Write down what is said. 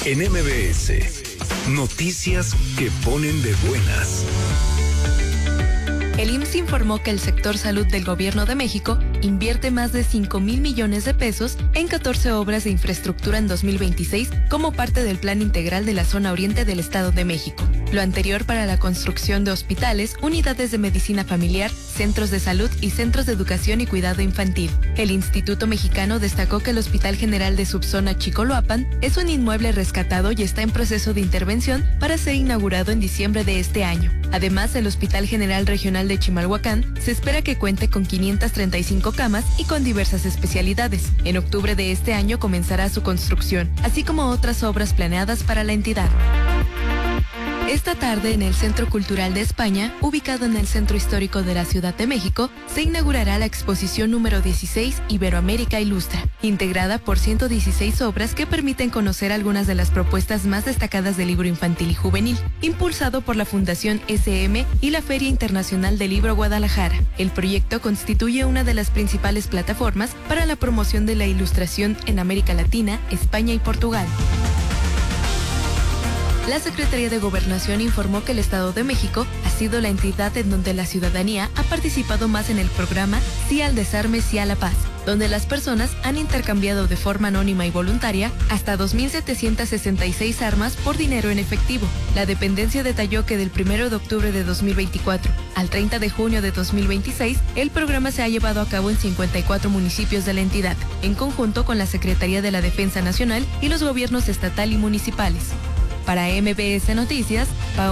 En MBS, noticias que ponen de buenas. El IMSS informó que el sector salud del Gobierno de México invierte más de 5,000 millones de pesos en 14 obras de infraestructura en 2026 como parte del Plan Integral de la Zona Oriente del Estado de México. Lo anterior para la construcción de hospitales, unidades de medicina familiar, centros de salud y centros de educación y cuidado infantil. El Instituto Mexicano destacó que el Hospital General de Subzona Chicoloapan es un inmueble rescatado y está en proceso de intervención para ser inaugurado en diciembre de este año. Además, el Hospital General Regional de Chimalhuacán se espera que cuente con 535 camas y con diversas especialidades. En octubre de este año comenzará su construcción, así como otras obras planeadas para la entidad. Esta tarde, en el Centro Cultural de España, ubicado en el Centro Histórico de la Ciudad de México, se inaugurará la exposición número 16 Iberoamérica Ilustra, integrada por 116 obras que permiten conocer algunas de las propuestas más destacadas del libro infantil y juvenil, impulsado por la Fundación SM y la Feria Internacional del Libro Guadalajara. El proyecto constituye una de las principales plataformas para la promoción de la ilustración en América Latina, España y Portugal. La Secretaría de Gobernación informó que el Estado de México ha sido la entidad en donde la ciudadanía ha participado más en el programa Sí al Desarme, Sí a la Paz, donde las personas han intercambiado de forma anónima y voluntaria hasta 2,766 armas por dinero en efectivo. La dependencia detalló que del 1 de octubre de 2024 al 30 de junio de 2026, el programa se ha llevado a cabo en 54 municipios de la entidad, en conjunto con la Secretaría de la Defensa Nacional y los gobiernos estatal y municipales. Para MBS Noticias,